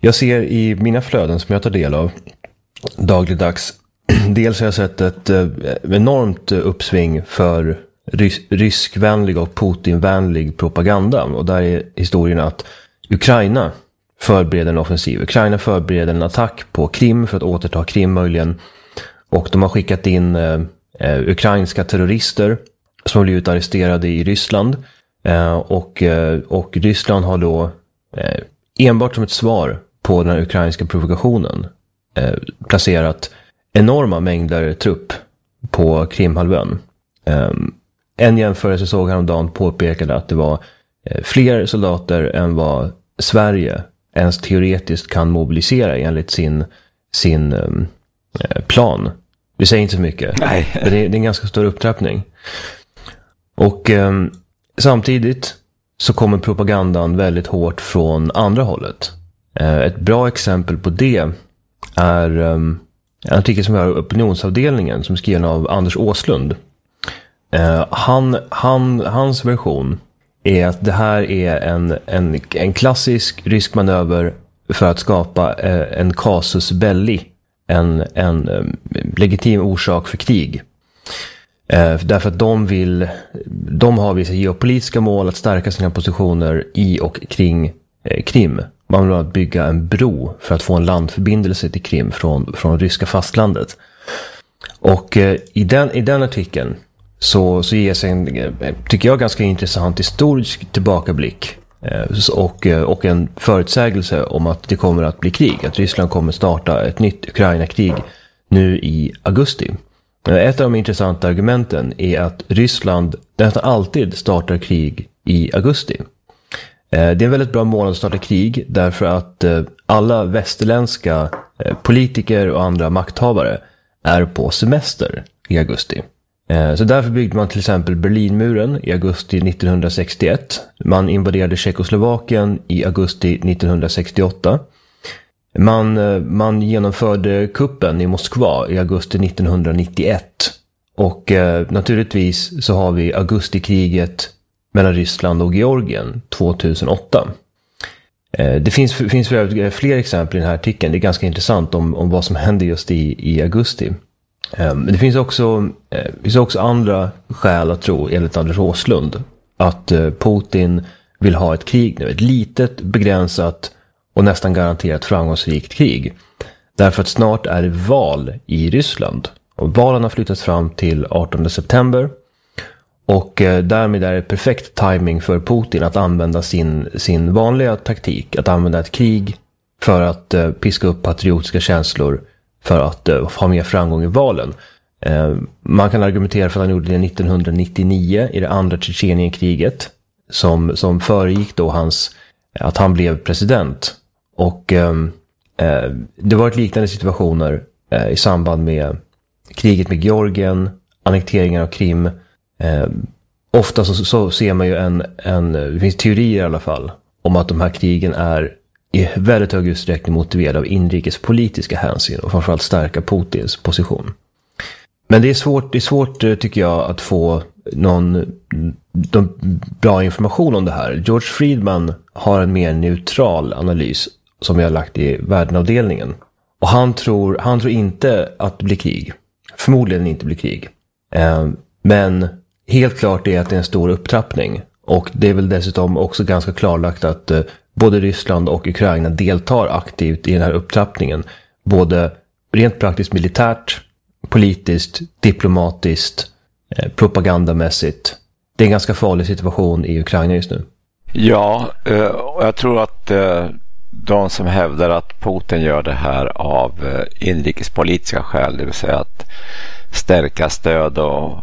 Jag ser i mina flöden som jag tar del av dagligdags, dels har jag sett ett enormt uppsving för ryskvänlig och Putinvänlig propaganda. Och där är historien att Ukraina förbereder en offensiv. Ukraina förbereder en attack på Krim för att återta Krim möjligen. Och de har skickat in ukrainska terrorister som har blivit arresterade i Ryssland. Och Ryssland har då enbart som ett svar på den ukrainska provokationen placerat enorma mängder trupp på Krimhalvön. En jämförelse såg häromdagen påpekade att det var fler soldater än vad Sverige ens teoretiskt kan mobilisera enligt sin plan. Vi säger inte så mycket. Nej. Men det är en ganska stor upptrappning. Och samtidigt så kommer propagandan väldigt hårt från andra hållet. Ett bra exempel på det är en artikel som vi har i opinionsavdelningen som är skriven av Anders Åslund. Hans version är att det här är en klassisk rysk manöver för att skapa en casus belli, en legitim orsak för krig. Därför att de har vissa geopolitiska mål att stärka sina positioner i och kring Krim. Man vill bygga en bro för att få en landförbindelse till Krim från ryska fastlandet. Och i den artikeln så ges en, tycker jag, ganska intressant historisk tillbakablick och en förutsägelse om att det kommer att bli krig. Att Ryssland kommer starta ett nytt Ukraina-krig nu i augusti. Ett av de intressanta argumenten är att Ryssland nästan alltid startar krig i augusti. Det är en väldigt bra månad att starta krig därför att alla västerländska politiker och andra makthavare är på semester i augusti. Så därför byggde man till exempel Berlinmuren i augusti 1961. Man invaderade Tjeckoslovakien i augusti 1968. Man genomförde kuppen i Moskva i augusti 1991. Och naturligtvis så har vi augustikriget mellan Ryssland och Georgien 2008. Det finns fler exempel i den här artikeln. Det är ganska intressant om vad som hände just i augusti. Men det finns också andra skäl att tro, enligt Anders Åslund, att Putin vill ha ett krig nu. Ett litet, begränsat och nästan garanterat framgångsrikt krig. Därför att snart är det val i Ryssland. Och valen har flyttats fram till 18 september. Och därmed är det perfekt timing för Putin att använda sin vanliga taktik. Att använda ett krig för att piska upp patriotiska känslor. För att ha mer framgång i valen. Man kan argumentera för att han gjorde det 1999 i det andra Tjetjenienkriget. Som föregick då att han blev president. Och det var ett liknande situationer i samband med kriget med Georgien, annekteringen av Krim. Ofta så ser man ju det finns teorier i alla fall, om att de här krigen är i väldigt hög utsträckning motiverade av inrikespolitiska hänsyn och framförallt stärka Putins position. Men det är svårt tycker jag att få någon bra information om det här. George Friedman har en mer neutral analys som jag har lagt i värdenavdelningen. Och han tror inte att det blir krig. Förmodligen inte blir krig. Men helt klart är att det är en stor upptrappning. Och det är väl dessutom också ganska klarlagt att både Ryssland och Ukraina deltar aktivt i den här upptrappningen. Både rent praktiskt militärt, politiskt, diplomatiskt, propagandamässigt. Det är en ganska farlig situation i Ukraina just nu. Ja, och jag tror att de som hävdar att Putin gör det här av inrikespolitiska skäl, det vill säga att stärka stöd och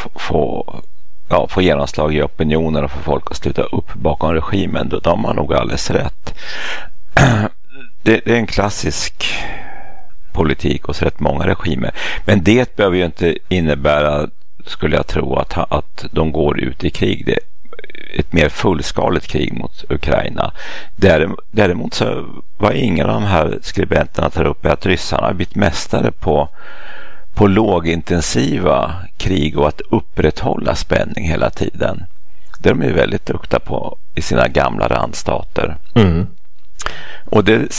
få genomslag i opinioner och få folk att sluta upp bakom regimen, de har nog alldeles rätt. Det är en klassisk politik hos rätt många regimer. Men det behöver ju inte innebära, skulle jag tro, att de går ut i krig. Det är ett mer fullskaligt krig mot Ukraina. Däremot så var ingen av de här skribenterna tar upp att ryssarna har blivit mästare på lågintensiva krig och att upprätthålla spänning hela tiden. Det är de ju väldigt duktiga på i sina gamla randstater. Mm. Och det